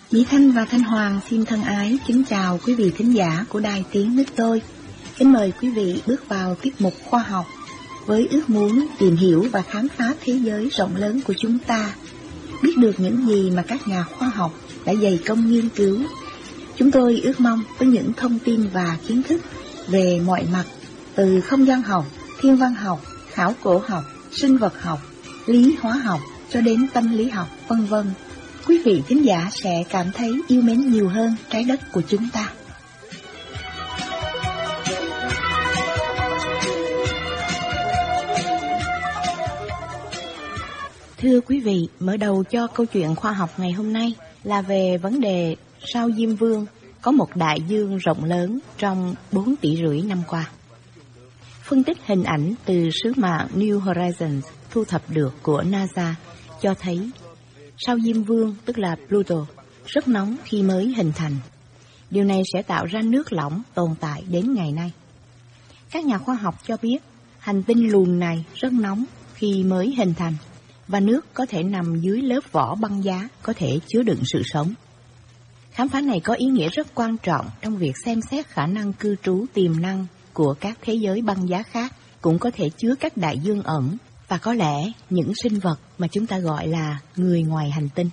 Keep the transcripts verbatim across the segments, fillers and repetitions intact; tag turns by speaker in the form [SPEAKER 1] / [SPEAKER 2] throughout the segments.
[SPEAKER 1] Mỹ Thanh và Thanh Hoàng xin thân ái kính chào quý vị thính giả của Đài Tiếng Nước Tôi. Kính mời quý vị bước vào tiết mục khoa học với ước muốn tìm hiểu và khám phá thế giới rộng lớn của chúng ta, biết được những gì mà các nhà khoa học đã dày công nghiên cứu. Chúng tôi ước mong với những thông tin và kiến thức về mọi mặt, từ không gian học, thiên văn học, khảo cổ học, sinh vật học, lý hóa học cho đến tâm lý học, vân vân. Quý vị thính giả sẽ cảm thấy yêu mến nhiều hơn trái đất của chúng ta. Thưa quý vị, mở đầu cho câu chuyện khoa học ngày hôm nay là về vấn đề sao Diêm Vương có một đại dương rộng lớn trong bốn tỷ rưỡi năm qua. Phân tích hình ảnh từ sứ mạng New Horizons thu thập được của NASA cho thấy sao Diêm Vương, tức là Pluto, rất nóng khi mới hình thành. Điều này sẽ tạo ra nước lỏng tồn tại đến ngày nay. Các nhà khoa học cho biết hành tinh lùn này rất nóng khi mới hình thành, và nước có thể nằm dưới lớp vỏ băng giá có thể chứa đựng sự sống. Khám phá này có ý nghĩa rất quan trọng trong việc xem xét khả năng cư trú tiềm năng của các thế giới băng giá khác cũng có thể chứa các đại dương ẩn, và có lẽ những sinh vật mà chúng ta gọi là người ngoài hành tinh.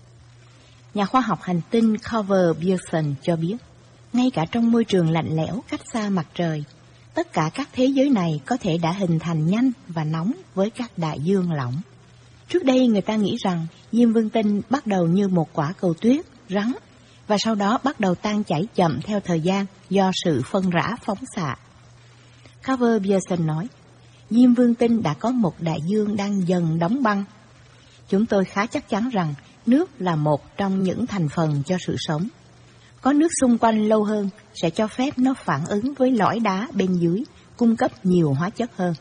[SPEAKER 1] Nhà khoa học hành tinh Carver Pearson cho biết, ngay cả trong môi trường lạnh lẽo cách xa mặt trời, tất cả các thế giới này có thể đã hình thành nhanh và nóng với các đại dương lỏng. Trước đây người ta nghĩ rằng Diêm Vương tinh bắt đầu như một quả cầu tuyết, rắn, và sau đó bắt đầu tan chảy chậm theo thời gian do sự phân rã phóng xạ. Carver Pearson nói, Diêm Vương tinh đã có một đại dương đang dần đóng băng. Chúng tôi khá chắc chắn rằng nước là một trong những thành phần cho sự sống. Có nước xung quanh lâu hơn sẽ cho phép nó phản ứng với lõi đá bên dưới, cung cấp nhiều hóa chất hơn.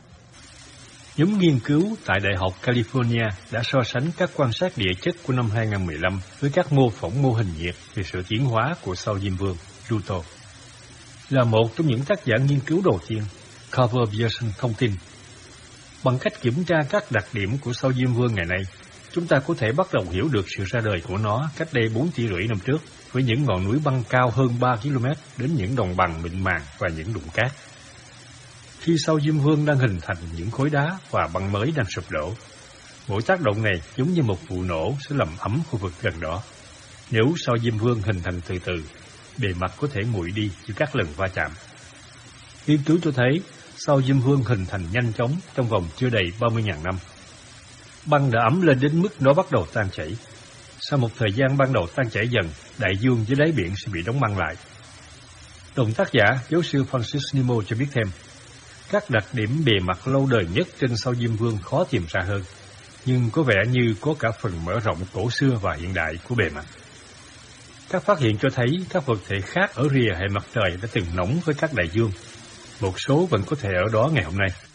[SPEAKER 2] Nhóm nghiên cứu tại Đại học California đã so sánh các quan sát địa chất của năm hai không một lăm với các mô phỏng mô hình nhiệt về sự tiến hóa của sao Diêm Vương, Pluto. Là một trong những tác giả nghiên cứu đầu tiên, Carver Pearson thông tin, bằng cách kiểm tra các đặc điểm của sao Diêm Vương ngày nay, chúng ta có thể bắt đầu hiểu được sự ra đời của nó cách đây bốn tỷ rưỡi năm trước, với những ngọn núi băng cao hơn ba ki lô mét đến những đồng bằng mịn màng và những đụng cát. Khi sao Diêm Vương đang hình thành những khối đá và băng mới đang sụp đổ, mỗi tác động này giống như một vụ nổ sẽ làm ấm khu vực gần đó. Nếu sao Diêm Vương hình thành từ từ, bề mặt có thể nguội đi giữa các lần va chạm. Nghiên cứu cho thấy sao Diêm Vương hình thành nhanh chóng trong vòng chưa đầy ba mươi nghìn năm. Băng đã ấm lên đến mức nó bắt đầu tan chảy. Sau một thời gian ban đầu tan chảy dần, đại dương dưới đáy biển sẽ bị đóng băng lại. Đồng tác giả, giáo sư Francis Nemo cho biết thêm, các đặc điểm bề mặt lâu đời nhất trên sao Diêm Vương khó tìm ra hơn, nhưng có vẻ như có cả phần mở rộng cổ xưa và hiện đại của bề mặt. Các phát hiện cho thấy các vật thể khác ở rìa hệ mặt trời đã từng nóng với các đại dương. Một số vẫn có thể ở đó ngày hôm nay.